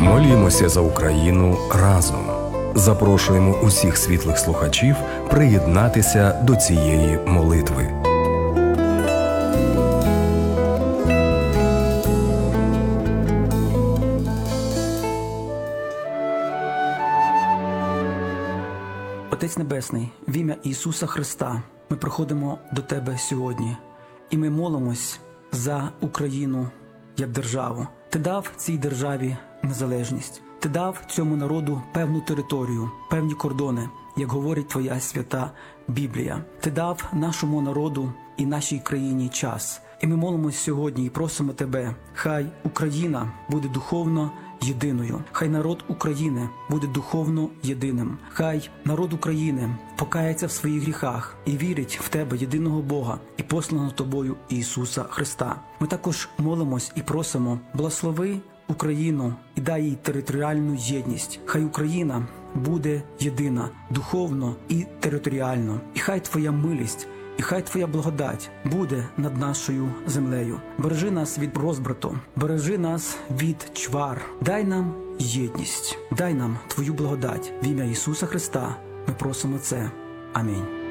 Молімося за Україну разом. Запрошуємо усіх світлих слухачів приєднатися до цієї молитви. Отець Небесний, в ім'я Ісуса Христа ми приходимо до Тебе сьогодні. І ми молимось за Україну як державу. Ти дав цій державі незалежність. Ти дав цьому народу певну територію, певні кордони, як говорить Твоя свята Біблія. Ти дав нашому народу і нашій країні час. І ми молимось сьогодні і просимо Тебе, хай Україна буде духовно єдиною. Хай народ України буде духовно єдиним. Хай народ України покається в своїх гріхах і вірить в Тебе, єдиного Бога, і посланого Тобою Ісуса Христа. Ми також молимось і просимо, благослови Україну і дай їй територіальну єдність. Хай Україна буде єдина, духовно і територіально. І хай Твоя милість, і хай Твоя благодать буде над нашою землею. Бережи нас від розбрату, бережи нас від чвар. Дай нам єдність, дай нам Твою благодать. В ім'я Ісуса Христа ми просимо це. Амінь.